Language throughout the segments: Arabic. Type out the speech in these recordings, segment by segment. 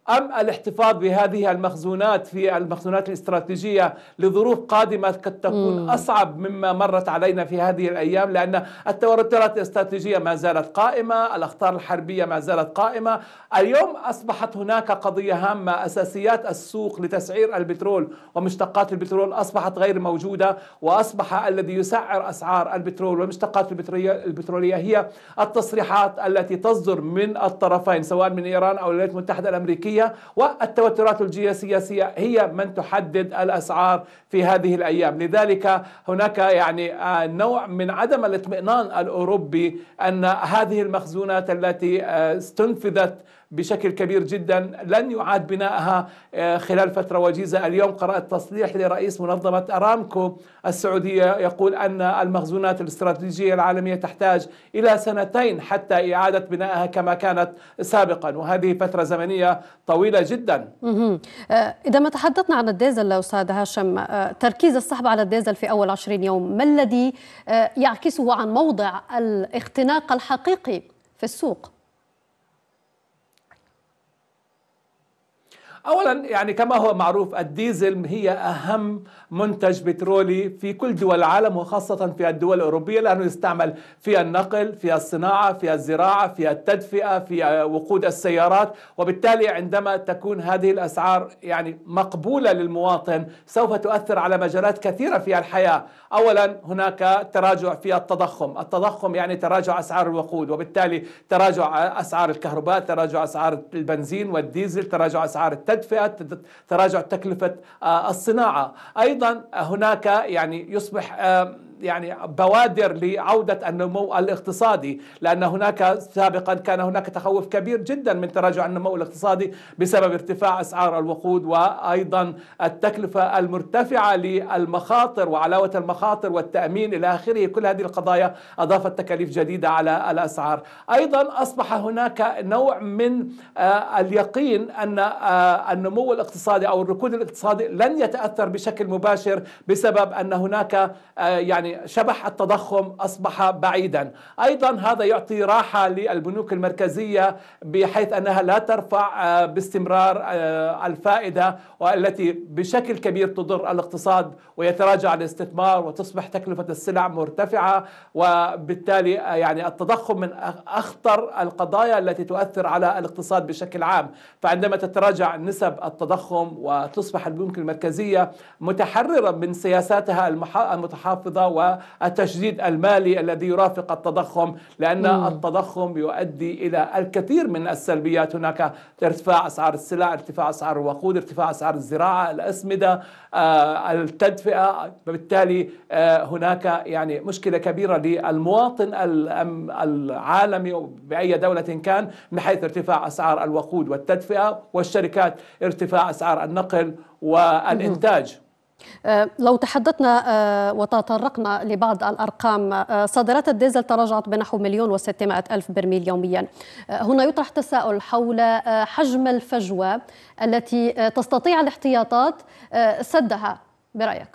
أم الاحتفاظ بهذه المخزونات في المخزونات الاستراتيجية لظروف قادمة قد تكون أصعب مما مرت علينا في هذه الأيام، لأن التوترات الاستراتيجية ما زالت قائمة، الأخطار الحربية ما زالت قائمة. اليوم أصبحت هناك قضية هامة، أساسيات السوق لتسعير البترول ومشتقات البترول أصبحت غير موجودة، وأصبح الذي يسعر أسعار البترول والمشتقات البترولية هي التصريحات التي تصدر من الطرفين، سواء من إيران أو الولايات المتحدة الأمريكية، والتوترات الجيوسياسية هي من تحدد الأسعار في هذه الأيام. لذلك هناك يعني نوع من عدم الاطمئنان الأوروبي أن هذه المخزونات التي استنفذت بشكل كبير جدا لن يعاد بنائها خلال فترة وجيزة. اليوم قرأت تصريح لرئيس منظمة أرامكو السعودية يقول أن المخزونات الاستراتيجية العالمية تحتاج إلى 2 حتى إعادة بنائها كما كانت سابقا، وهذه فترة زمنية طويلة جدا. إذا ما تحدثنا عن الديزل أستاذ هاشم، تركيز السحب على الديزل في أول 20 يوم ما الذي يعكسه عن موضع الاختناق الحقيقي في السوق؟ أولا يعني كما هو معروف الديزل هي أهم منتج بترولي في كل دول العالم، وخاصة في الدول الأوروبية، لأنه يستعمل في النقل، في الصناعة، في الزراعة، في التدفئة، في وقود السيارات. وبالتالي عندما تكون هذه الأسعار يعني مقبولة للمواطن سوف تؤثر على مجالات كثيرة في الحياة. أولا هناك تراجع في التضخم يعني تراجع أسعار الوقود، وبالتالي تراجع أسعار الكهرباء، تراجع أسعار البنزين والديزل، تراجع أسعار التدفئة، تراجع تكلفة الصناعة. أيضا هناك يعني يصبح يعني بوادر لعودة النمو الاقتصادي، لأن هناك سابقا كان هناك تخوف كبير جدا من تراجع النمو الاقتصادي بسبب ارتفاع أسعار الوقود، وأيضا التكلفة المرتفعة للمخاطر وعلاوة المخاطر والتأمين إلى آخره. كل هذه القضايا أضافت تكاليف جديدة على الأسعار. أيضا أصبح هناك نوع من اليقين أن النمو الاقتصادي أو الركود الاقتصادي لن يتأثر بشكل مباشر بسبب أن هناك يعني شبح التضخم أصبح بعيدا. أيضا هذا يعطي راحة للبنوك المركزية بحيث أنها لا ترفع باستمرار الفائدة، والتي بشكل كبير تضر الاقتصاد ويتراجع الاستثمار وتصبح تكلفة السلع مرتفعة. وبالتالي يعني التضخم من أخطر القضايا التي تؤثر على الاقتصاد بشكل عام. فعندما تتراجع نسب التضخم وتصبح البنوك المركزية متحررة من سياساتها المتحافظة والتشديد المالي الذي يرافق التضخم، لأن التضخم يؤدي إلى الكثير من السلبيات. هناك ارتفاع أسعار السلع، ارتفاع أسعار الوقود، ارتفاع أسعار الزراعة، الأسمدة، التدفئة. وبالتالي هناك يعني مشكلة كبيرة للمواطن العالمي بأي دولة كان، من حيث ارتفاع أسعار الوقود والتدفئة، والشركات ارتفاع أسعار النقل والإنتاج. لو تحدثنا وتطرقنا لبعض الأرقام، صادرات الديزل تراجعت بنحو 1,600,000 برميل يوميا. هنا يطرح تساؤل حول حجم الفجوة التي تستطيع الاحتياطات سدها برأيك؟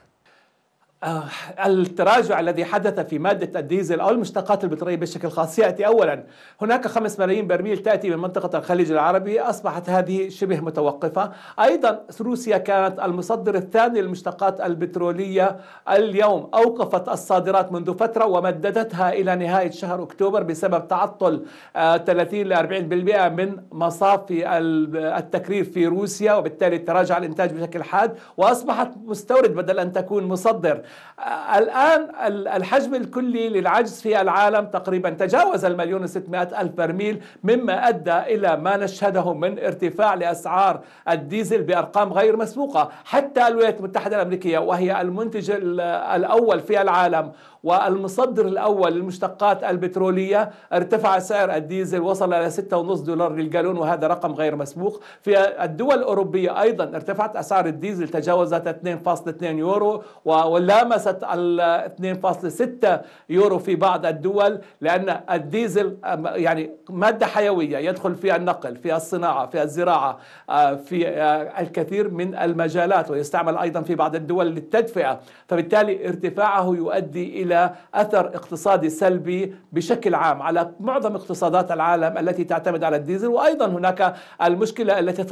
التراجع الذي حدث في مادة الديزل أو المشتقات البترولية بشكل خاص يأتي أولا هناك 5 ملايين برميل تأتي من منطقة الخليج العربي، أصبحت هذه شبه متوقفة. أيضا روسيا كانت المصدر الثاني للمشتقات البترولية، اليوم أوقفت الصادرات منذ فترة ومددتها إلى نهاية شهر أكتوبر بسبب تعطل 30 ل 40% من مصافي التكرير في روسيا، وبالتالي تراجع الإنتاج بشكل حاد وأصبحت مستورد بدل أن تكون مصدر. الآن الحجم الكلي للعجز في العالم تقريبا تجاوز 1,600,000 برميل، مما أدى إلى ما نشهده من ارتفاع لأسعار الديزل بأرقام غير مسبوقة. حتى الولايات المتحدة الأمريكية وهي المنتج الأول في العالم والمصدر الأول للمشتقات البترولية ارتفع سعر الديزل، وصل إلى $6.5 للجالون، وهذا رقم غير مسبوق. في الدول الأوروبية أيضا ارتفعت أسعار الديزل، تجاوزت 2.2 يورو ولامست 2.6 يورو في بعض الدول، لأن الديزل يعني مادة حيوية يدخل في النقل، في الصناعة، في الزراعة، في الكثير من المجالات، ويستعمل أيضا في بعض الدول للتدفئة. فبالتالي ارتفاعه يؤدي إلى أثر اقتصادي سلبي بشكل عام على معظم اقتصادات العالم التي تعتمد على الديزل. وأيضا هناك المشكلة التي